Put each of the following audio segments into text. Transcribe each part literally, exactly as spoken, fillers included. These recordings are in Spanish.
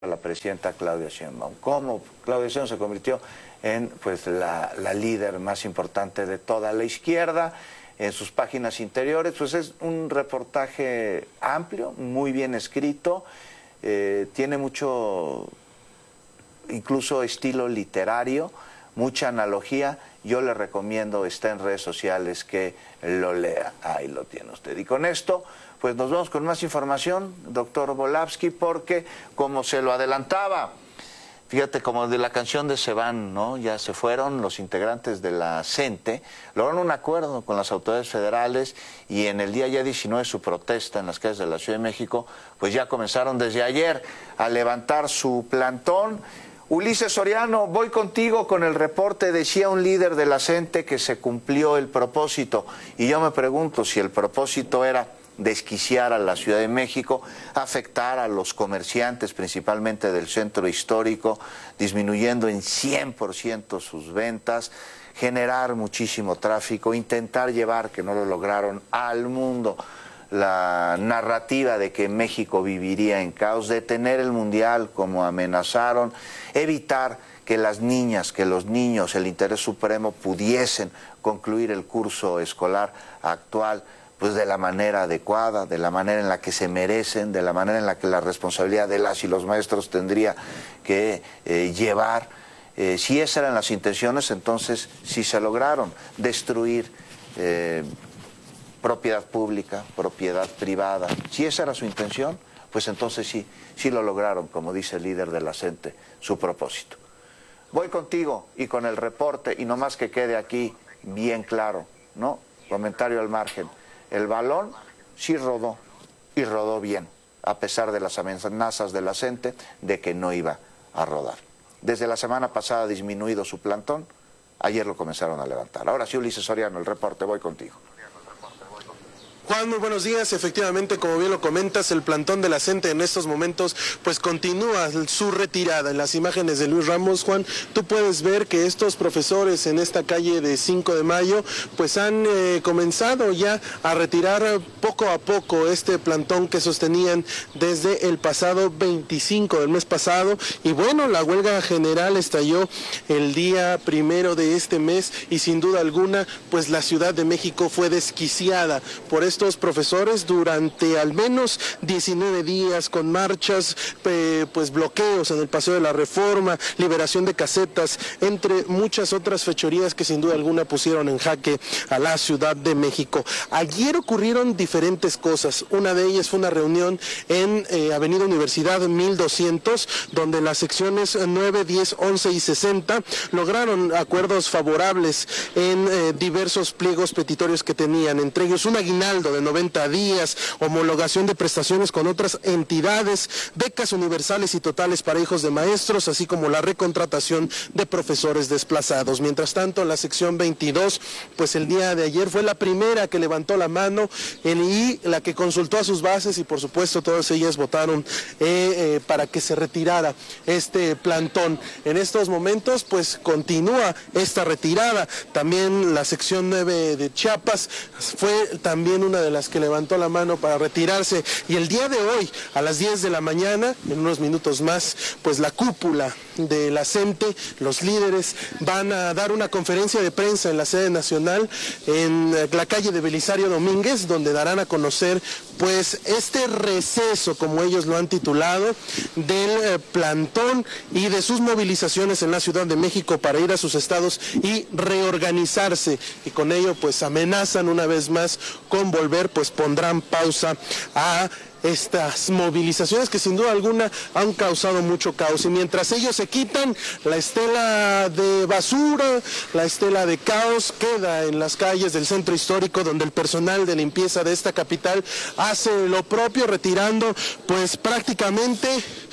a la presidenta Claudia Sheinbaum. ¿Cómo Claudia Sheinbaum se convirtió en pues la, la líder más importante de toda la izquierda? En sus páginas interiores, pues es un reportaje amplio, muy bien escrito, eh, tiene mucho, incluso estilo literario, mucha analogía. Yo le recomiendo, está en redes sociales, que lo lea. Ahí lo tiene usted. Y con esto, pues nos vamos con más información, doctor Volavsky, porque como se lo adelantaba, fíjate, como de la canción de Se Van, ¿no? Ya se fueron los integrantes de la CENTE, lograron un acuerdo con las autoridades federales y en el día ya diecinueve su protesta en las calles de la Ciudad de México, pues ya comenzaron desde ayer a levantar su plantón. Ulises Soriano, voy contigo con el reporte. Decía un líder de la CENTE que se cumplió el propósito y yo me pregunto si el propósito era desquiciar a la Ciudad de México, afectar a los comerciantes, principalmente del centro histórico, disminuyendo en cien por ciento sus ventas, generar muchísimo tráfico, intentar llevar, que no lo lograron, al mundo la narrativa de que México viviría en caos, detener el Mundial como amenazaron, evitar que las niñas, que los niños, el interés supremo pudiesen concluir el curso escolar actual pues de la manera adecuada, de la manera en la que se merecen, de la manera en la que la responsabilidad de las y los maestros tendría que eh, llevar. Eh, si esas eran las intenciones, entonces si se lograron destruir eh, propiedad pública, propiedad privada, si esa era su intención, pues entonces sí, sí lo lograron, como dice el líder de la CENTE, su propósito. Voy contigo y con el reporte, y nomás que quede aquí bien claro, ¿no? Comentario al margen. El balón sí rodó, y rodó bien, a pesar de las amenazas de la CENTE de que no iba a rodar. Desde la semana pasada ha disminuido su plantón, ayer lo comenzaron a levantar. Ahora sí, Ulises Soriano, el reporte, voy contigo. Juan, muy buenos días. Efectivamente, como bien lo comentas, el plantón de la CENTE en estos momentos pues continúa su retirada. En las imágenes de Luis Ramos, Juan, tú puedes ver que estos profesores en esta calle de cinco de mayo pues han eh, comenzado ya a retirar poco a poco este plantón que sostenían desde el pasado veinticinco del mes pasado. Y bueno, la huelga general estalló el día primero de este mes y sin duda alguna pues la Ciudad de México fue desquiciada por estos profesores durante al menos diecinueve días, con marchas, eh, pues bloqueos en el Paseo de la Reforma, liberación de casetas, entre muchas otras fechorías que sin duda alguna pusieron en jaque a la Ciudad de México. Ayer ocurrieron diferentes cosas. Una de ellas fue una reunión en eh, Avenida Universidad mil doscientos, donde las secciones nueve, diez, once y sesenta lograron acuerdos favorables en eh, diversos pliegos petitorios que tenían, entre ellos un aguinaldo de noventa días, homologación de prestaciones con otras entidades, becas universales y totales para hijos de maestros, así como la recontratación de profesores desplazados. Mientras tanto, la sección veintidós, pues el día de ayer fue la primera que levantó la mano y la que consultó a sus bases y por supuesto todas ellas votaron eh, eh, para que se retirara este plantón. En estos momentos, pues continúa esta retirada. También la sección nueve de Chiapas fue también una de las que levantó la mano para retirarse, y el día de hoy a las diez de la mañana, en unos minutos más, pues la cúpula de la CENTE, los líderes van a dar una conferencia de prensa en la sede nacional en la calle de Belisario Domínguez, donde darán a conocer pues este receso, como ellos lo han titulado, del eh, plantón y de sus movilizaciones en la Ciudad de México para ir a sus estados y reorganizarse, y con ello pues amenazan una vez más con volver, pues pondrán pausa a estas movilizaciones que sin duda alguna han causado mucho caos. Y mientras ellos se quitan, la estela de basura, la estela de caos queda en las calles del centro histórico, donde el personal de limpieza de esta capital hace lo propio, retirando pues prácticamente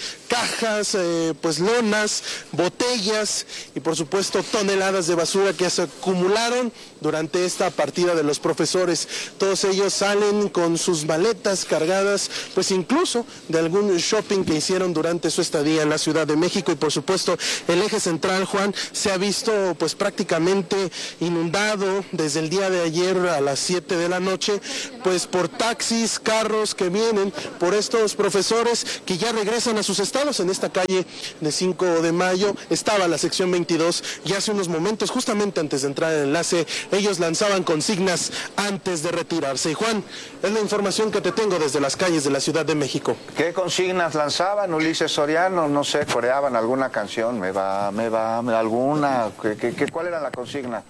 cajas, eh, pues lonas, botellas y por supuesto toneladas de basura que se acumularon durante esta partida de los profesores. Todos ellos salen con sus maletas cargadas, pues incluso de algún shopping que hicieron durante su estadía en la Ciudad de México, y por supuesto el eje central, Juan, se ha visto pues prácticamente inundado desde el día de ayer a las siete de la noche, pues por taxis, carros que vienen por estos profesores que ya regresan a sus estados acostados en esta calle de cinco de mayo estaba la sección veintidós y hace unos momentos, justamente antes de entrar al enlace, ellos lanzaban consignas antes de retirarse. Y Juan, es la información que te tengo desde las calles de la Ciudad de México. ¿Qué consignas lanzaban? Ulises Soriano, no sé, coreaban alguna canción, me va, me va, me va alguna, ¿Qué, qué, qué, ¿cuál era la consigna?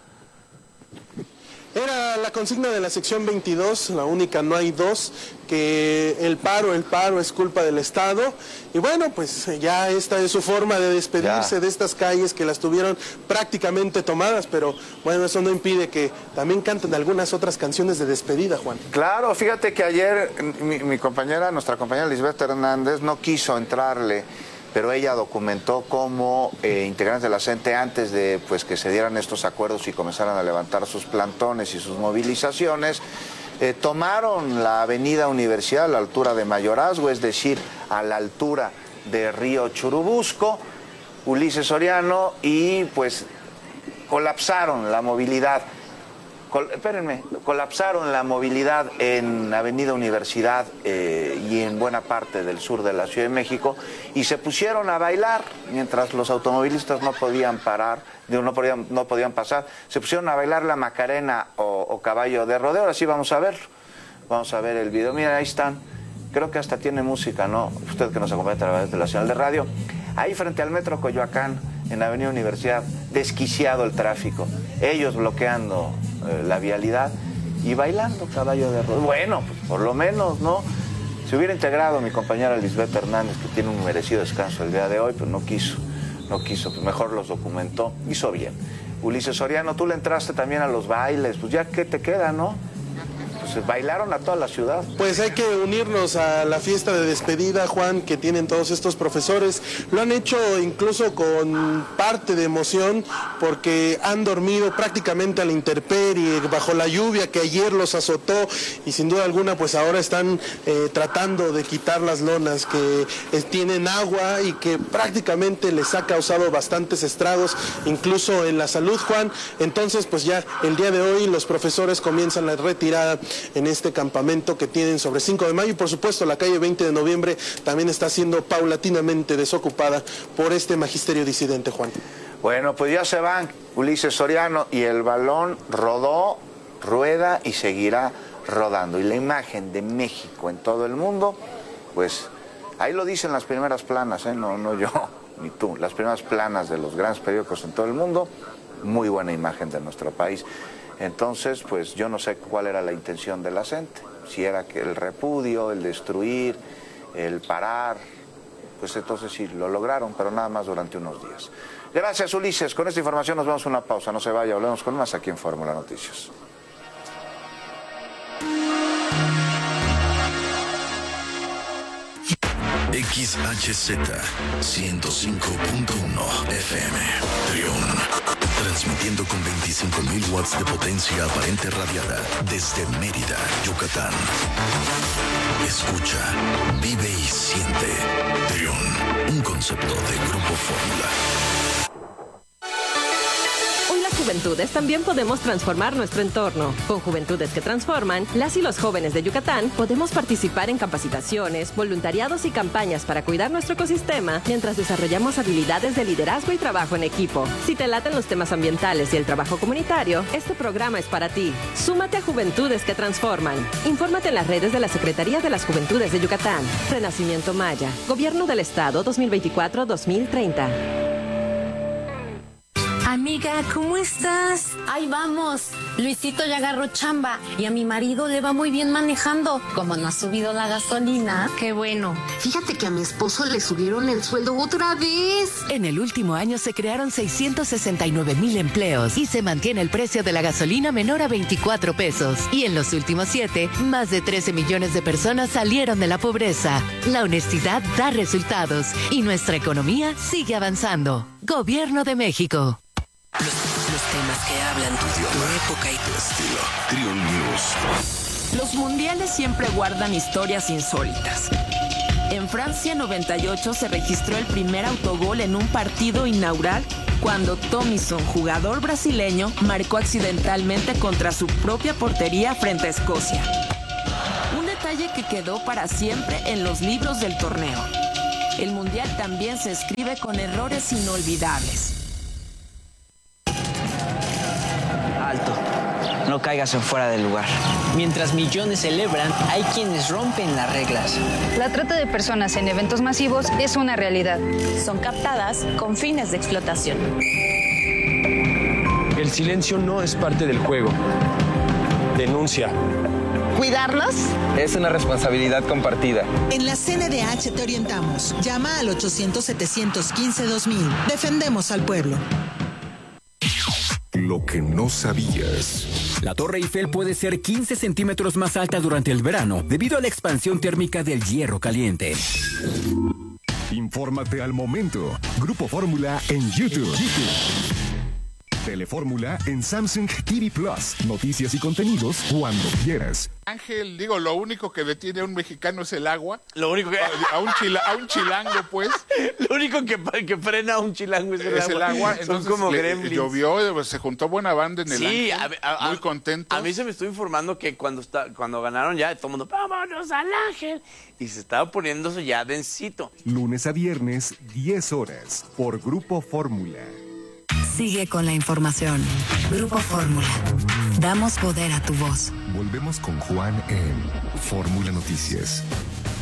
Era la consigna de la sección veintidós, la única, no hay dos, que el paro, el paro es culpa del Estado. Y bueno, pues ya esta es su forma de despedirse ya de estas calles que las tuvieron prácticamente tomadas, pero bueno, eso no impide que también canten algunas otras canciones de despedida, Juan. Claro, fíjate que ayer mi, mi compañera, nuestra compañera Lisbeth Hernández, no quiso entrarle, pero ella documentó cómo eh, integrantes de la CENTE, antes de pues que se dieran estos acuerdos y comenzaran a levantar sus plantones y sus movilizaciones, eh, tomaron la avenida Universidad a la altura de Mayorazgo, es decir, a la altura de Río Churubusco, Ulises Soriano, y pues colapsaron la movilidad. Col espérenme, colapsaron la movilidad en Avenida Universidad eh, y en buena parte del sur de la Ciudad de México, y se pusieron a bailar mientras los automovilistas no podían parar, no podían, no podían pasar, se pusieron a bailar la Macarena o, o Caballo de Rodeo. Ahora sí vamos a ver, vamos a ver el video. Miren, ahí están, creo que hasta tiene música, ¿no? Usted que nos acompaña a través de la señal de radio, ahí frente al Metro Coyoacán, en Avenida Universidad, desquiciado el tráfico, ellos bloqueando eh, la vialidad y bailando Caballo de Rodeo. Bueno, pues por lo menos, ¿no? Se hubiera integrado mi compañera Lisbeth Hernández, que tiene un merecido descanso el día de hoy, pero no quiso, no quiso, pues mejor los documentó, hizo bien. Ulises Soriano, tú le entraste también a los bailes, pues ya qué te queda, ¿no? Pues bailaron a toda la ciudad. Pues hay que unirnos a la fiesta de despedida, Juan, que tienen todos estos profesores. Lo han hecho incluso con parte de emoción, porque han dormido prácticamente a la intemperie, bajo la lluvia que ayer los azotó, y sin duda alguna pues ahora están eh, tratando de quitar las lonas que eh, tienen agua y que prácticamente les ha causado bastantes estragos, incluso en la salud, Juan. Entonces pues ya el día de hoy los profesores comienzan la retirada en este campamento que tienen sobre cinco de mayo, y por supuesto la calle veinte de noviembre también está siendo paulatinamente desocupada por este magisterio disidente, Juan. Bueno, pues ya se van Ulises Soriano, y el balón rodó, rueda y seguirá rodando, y la imagen de México en todo el mundo, pues ahí lo dicen las primeras planas, ¿eh? no, no yo ni tú, las primeras planas de los grandes periódicos en todo el mundo, muy buena imagen de nuestro país. Entonces, pues yo no sé cuál era la intención de la CENTE, si era que el repudio, el destruir, el parar, pues entonces sí, lo lograron, pero nada más durante unos días. Gracias, Ulises. Con esta información nos vamos a una pausa, no se vaya, hablemos con más aquí en Fórmula Noticias. X H Z ciento cinco punto uno F M Trión, transmitiendo con veinticinco mil watts de potencia aparente radiada desde Mérida, Yucatán. Escucha, vive y siente. Trión, un concepto de Grupo Fórmula. Juventudes también podemos transformar nuestro entorno. Con Juventudes que Transforman, las y los jóvenes de Yucatán podemos participar en capacitaciones, voluntariados y campañas para cuidar nuestro ecosistema mientras desarrollamos habilidades de liderazgo y trabajo en equipo. Si te laten los temas ambientales y el trabajo comunitario, este programa es para ti. Súmate a Juventudes que Transforman. Infórmate en las redes de la Secretaría de las Juventudes de Yucatán. Renacimiento Maya. Gobierno del Estado dos mil veinticuatro a dos mil treinta. Amiga, ¿cómo estás? Ahí vamos. Luisito ya agarró chamba y a mi marido le va muy bien manejando. Como no ha subido la gasolina. Qué bueno. Fíjate que a mi esposo le subieron el sueldo otra vez. En el último año se crearon seiscientos sesenta y nueve mil empleos y se mantiene el precio de la gasolina menor a veinticuatro pesos. Y en los últimos siete, más de trece millones de personas salieron de la pobreza. La honestidad da resultados y nuestra economía sigue avanzando. Gobierno de México. Los, los temas que hablan tu idioma, tu época y tu estilo. Trión News. Los mundiales siempre guardan historias insólitas. En Francia noventa y ocho se registró el primer autogol en un partido inaugural cuando Thomison, jugador brasileño, marcó accidentalmente contra su propia portería frente a Escocia. Un detalle que quedó para siempre en los libros del torneo. el Mundial también se escribe con errores inolvidables. Alto, no caigas en fuera del lugar. Mientras millones celebran, hay quienes rompen las reglas. La trata de personas en eventos masivos es una realidad. Son captadas con fines de explotación. El silencio no es parte del juego. Denuncia. ¿Cuidarlos? Es una responsabilidad compartida. En la C N D H te orientamos. Llama al ochocientos, setecientos quince, dos mil. Defendemos al pueblo. Lo que no sabías. La Torre Eiffel puede ser quince centímetros más alta durante el verano debido a la expansión térmica del hierro caliente. Infórmate al momento. Grupo Fórmula en YouTube. Telefórmula en Samsung T V Plus. Noticias y contenidos cuando quieras. Ángel, digo, lo único que detiene a un mexicano es el agua. Lo único que... A un, chila, a un chilango, pues. Lo único que, que frena a un chilango es el es agua. el agua. Son Entonces, como le, gremlins. Llovió, se juntó buena banda en el sí, Ángel. A, a, muy contento. A mí se me estuvo informando que cuando, está, cuando ganaron ya, todo el mundo, ¡vámonos al Ángel! Y se estaba poniéndose ya densito. Lunes a viernes, diez horas, por Grupo Fórmula. Sigue con la información. Grupo Fórmula. Damos poder a tu voz. Volvemos con Juan en Fórmula Noticias.